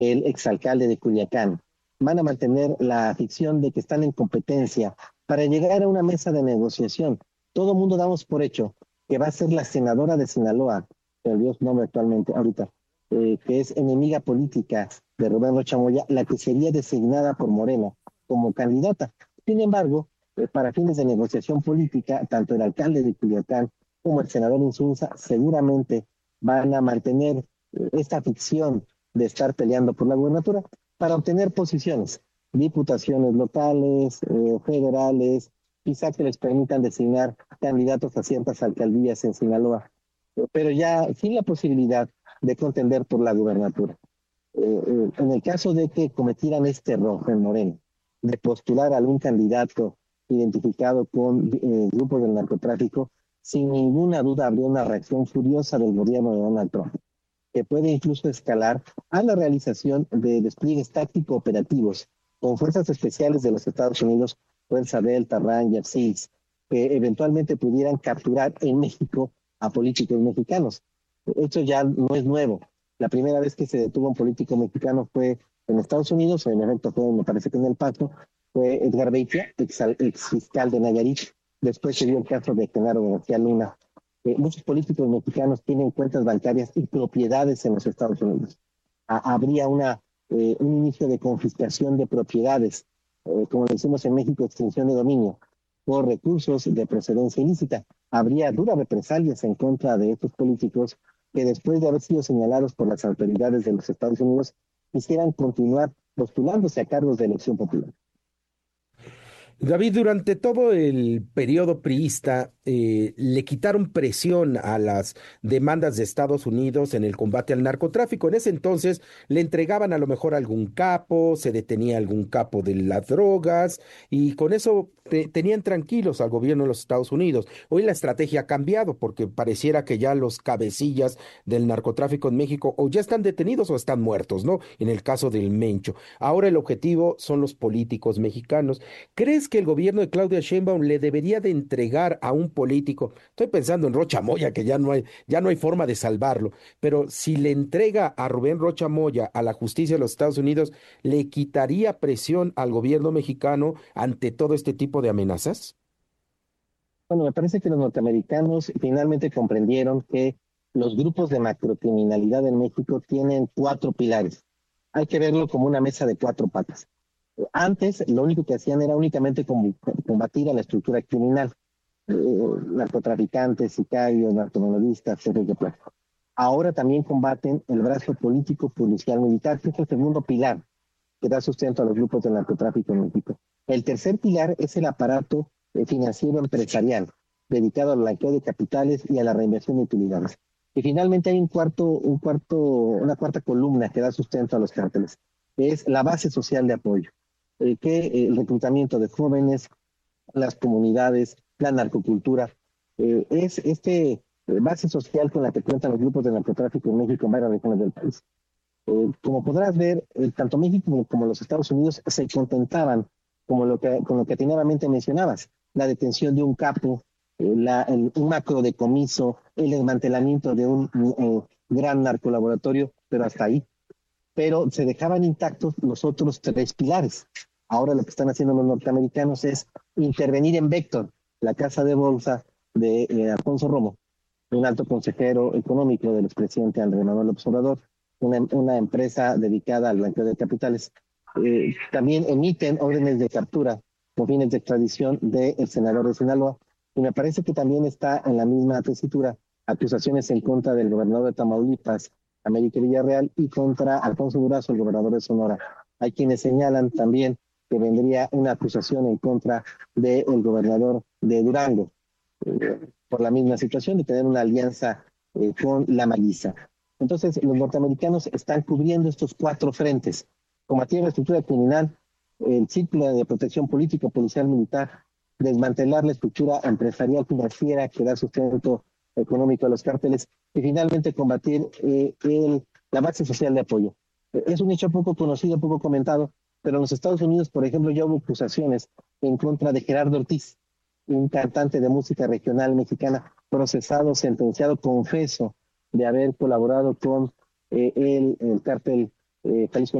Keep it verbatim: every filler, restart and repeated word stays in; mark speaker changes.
Speaker 1: el exalcalde de Culiacán. Van a mantener la ficción de que están en competencia para llegar a una mesa de negociación. Todo el mundo damos por hecho que va a ser la senadora de Sinaloa, que olvidó su nombre actualmente, ahorita, eh, que es enemiga política de Rubén Rocha Moya, la que sería designada por Morena como candidata. Sin embargo, eh, para fines de negociación política, tanto el alcalde de Culiacán como el senador Insunza seguramente van a mantener eh, esta ficción de estar peleando por la gubernatura para obtener posiciones, diputaciones locales, eh, federales, quizá que les permitan designar candidatos a ciertas alcaldías en Sinaloa, eh, pero ya sin la posibilidad de contender por la gubernatura. Eh, eh, en el caso de que cometieran este error en Moreno, de postular a algún candidato identificado con eh, grupos del narcotráfico, sin ninguna duda habría una reacción furiosa del gobierno de Donald Trump, que puede incluso escalar a la realización de despliegues táctico-operativos con fuerzas especiales de los Estados Unidos, Fuerza Delta, Ranger, SEALs, que eventualmente pudieran capturar en México a políticos mexicanos. Esto ya no es nuevo. La primera vez que se detuvo un político mexicano fue en Estados Unidos, o en efecto fue, me parece que en El Paso, fue Edgar Beitia, ex, ex fiscal de Nayarit. Después se dio el caso de Genaro García Luna. Eh, muchos políticos mexicanos tienen cuentas bancarias y propiedades en los Estados Unidos. A, habría una, eh, un inicio de confiscación de propiedades, eh, como le decimos en México, extinción de dominio, por recursos de procedencia ilícita. Habría duras represalias en contra de estos políticos que después de haber sido señalados por las autoridades de los Estados Unidos, quisieran continuar postulándose a cargos de elección popular.
Speaker 2: David, durante todo el periodo priista, eh, le quitaron presión a las demandas de Estados Unidos en el combate al narcotráfico. En ese entonces le entregaban a lo mejor algún capo, se detenía algún capo de las drogas y con eso te- tenían tranquilos al gobierno de los Estados Unidos. Hoy la estrategia ha cambiado porque pareciera que ya los cabecillas del narcotráfico en México o ya están detenidos o están muertos, ¿no? En el caso del Mencho. Ahora el objetivo son los políticos mexicanos. ¿Crees que el gobierno de Claudia Sheinbaum le debería de entregar a un político? Estoy pensando en Rocha Moya, que ya no hay, ya no hay forma de salvarlo, pero si le entrega a Rubén Rocha Moya a la justicia de los Estados Unidos, ¿le quitaría presión al gobierno mexicano ante todo este tipo de amenazas?
Speaker 1: Bueno, me parece que los norteamericanos finalmente comprendieron que los grupos de macrocriminalidad en México tienen cuatro pilares. Hay que verlo como una mesa de cuatro patas. Antes, lo único que hacían era únicamente combatir a la estructura criminal, eh, narcotraficantes, sicarios, narcomenudistas, jefes de plaza. Ahora también combaten el brazo político, policial, militar, que es el segundo pilar que da sustento a los grupos de narcotráfico en México. El tercer pilar es el aparato eh, financiero empresarial, dedicado al blanqueo de capitales y a la reinversión de utilidades. Y finalmente hay un cuarto, un cuarto, una cuarta columna que da sustento a los cárteles, que es la base social de apoyo, eh, que eh, el reclutamiento de jóvenes, las comunidades, la narcocultura, eh, es este eh, base social con la que cuentan los grupos de narcotráfico en México en varias regiones del país. Eh, como podrás ver, eh, tanto México como, como, los Estados Unidos se contentaban como lo que, con lo que atinadamente mencionabas, la detención de un capo, eh, la, el, un macro decomiso, el desmantelamiento de un eh, gran narcolaboratorio, pero hasta ahí. Pero se dejaban intactos los otros tres pilares. Ahora lo que están haciendo los norteamericanos es intervenir en Vector, la casa de bolsa de eh, Alfonso Romo, un alto consejero económico del expresidente Andrés Manuel López Obrador, una, una empresa dedicada al blanqueo de capitales. Eh, también emiten órdenes de captura con fines de extradición del senador de Sinaloa. Y me parece que también está en la misma tesitura acusaciones en contra del gobernador de Tamaulipas, Américo Villarreal, y contra Alfonso Durazo, el gobernador de Sonora. Hay quienes señalan también que vendría una acusación en contra del gobernador de Durango, eh, por la misma situación de tener una alianza eh, con la Maguiza. Entonces, los norteamericanos están cubriendo estos cuatro frentes: combatir la estructura criminal, el ciclo de protección política, policial, militar, desmantelar la estructura empresarial financiera que da sustento económico a los cárteles y finalmente combatir eh, el, la base social de apoyo. Eh, Es un hecho poco conocido, poco comentado, pero en los Estados Unidos, por ejemplo, ya hubo acusaciones en contra de Gerardo Ortiz, un cantante de música regional mexicana, procesado, sentenciado, confeso de haber colaborado con eh, el, el cártel eh, Jalisco